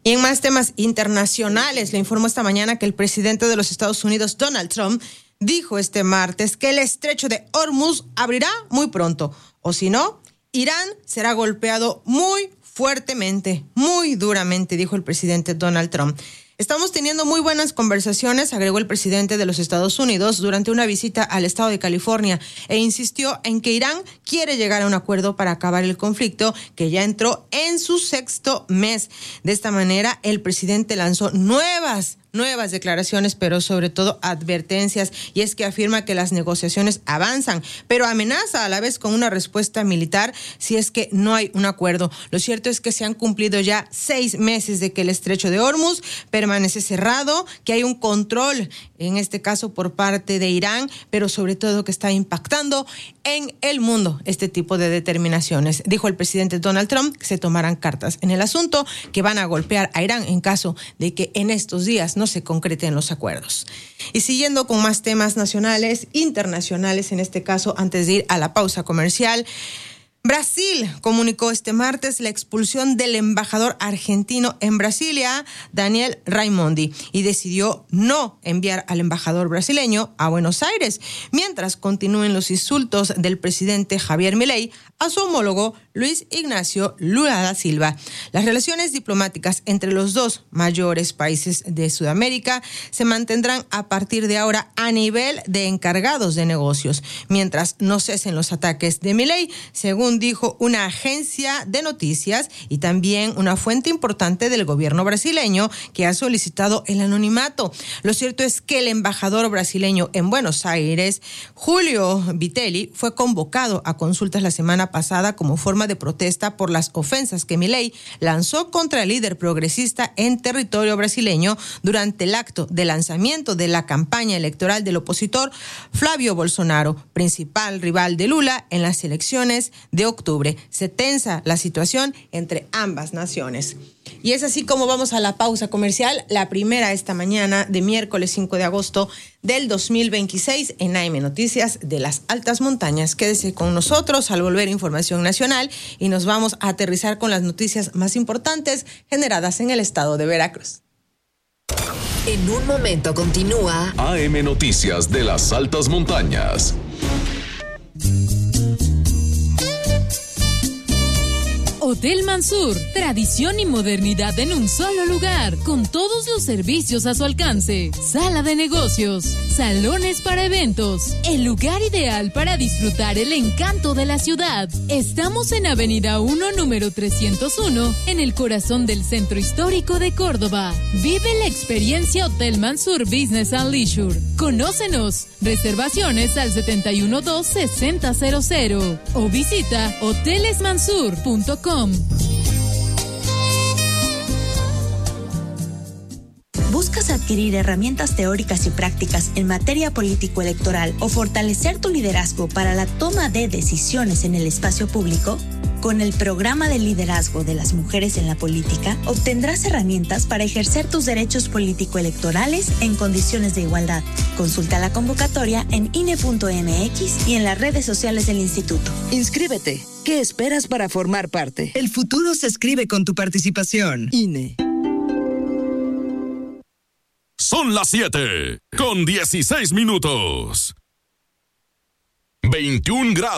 Y en más temas internacionales, le informó esta mañana que el presidente de los Estados Unidos, Donald Trump, dijo este martes que el estrecho de Hormuz abrirá muy pronto, o si no, Irán será golpeado muy fuertemente, muy duramente, dijo el presidente Donald Trump. Estamos teniendo muy buenas conversaciones, agregó el presidente de los Estados Unidos durante una visita al estado de California, e insistió en que Irán quiere llegar a un acuerdo para acabar el conflicto que ya entró en su 6º mes. De esta manera, el presidente lanzó nuevas declaraciones, pero sobre todo advertencias, y es que afirma que las negociaciones avanzan, pero amenaza a la vez con una respuesta militar si es que no hay un acuerdo. Lo cierto es que se han cumplido ya 6 meses de que el estrecho de Hormuz permanece cerrado, que hay un control, en este caso por parte de Irán, pero sobre todo que está impactando en el mundo este tipo de determinaciones. Dijo el presidente Donald Trump que se tomarán cartas en el asunto, que van a golpear a Irán en caso de que en estos días no se concreten los acuerdos. Y siguiendo con más temas nacionales, internacionales, en este caso, antes de ir a la pausa comercial, Brasil comunicó este martes la expulsión del embajador argentino en Brasilia, Daniel Raimondi, y decidió no enviar al embajador brasileño a Buenos Aires, mientras continúen los insultos del presidente Javier Milei a su homólogo Luis Ignacio Lula da Silva. Las relaciones diplomáticas entre los dos mayores países de Sudamérica se mantendrán a partir de ahora a nivel de encargados de negocios, mientras no cesen los ataques de Milei, según dijo una agencia de noticias y también una fuente importante del gobierno brasileño que ha solicitado el anonimato. Lo cierto es que el embajador brasileño en Buenos Aires, Julio Vitelli, fue convocado a consultas la semana pasada como forma de protesta por las ofensas que Milei lanzó contra el líder progresista en territorio brasileño durante el acto de lanzamiento de la campaña electoral del opositor Flávio Bolsonaro, principal rival de Lula en las elecciones de octubre. Se tensa la situación entre ambas naciones. Y es así como vamos a la pausa comercial, la primera esta mañana de miércoles 5 de agosto del 2026 en AM Noticias de las Altas Montañas. Quédese con nosotros al volver información nacional y nos vamos a aterrizar con las noticias más importantes generadas en el estado de Veracruz. En un momento continúa AM Noticias de las Altas Montañas. Hotel Mansur, tradición y modernidad en un solo lugar, con todos los servicios a su alcance. Sala de negocios, salones para eventos, el lugar ideal para disfrutar el encanto de la ciudad. Estamos en Avenida 1, número 301, en el corazón del centro histórico de Córdoba. Vive la experiencia Hotel Mansur Business and Leisure. Conócenos. Reservaciones al 712-6000 o visita hotelesmansur.com. ¿Buscas adquirir herramientas teóricas y prácticas en materia político-electoral o fortalecer tu liderazgo para la toma de decisiones en el espacio público? Con el programa de liderazgo de las mujeres en la política, obtendrás herramientas para ejercer tus derechos político-electorales en condiciones de igualdad. Consulta la convocatoria en INE.mx y en las redes sociales del instituto. Inscríbete. ¿Qué esperas para formar parte? El futuro se escribe con tu participación. INE. Son las 7:16. 21 grados.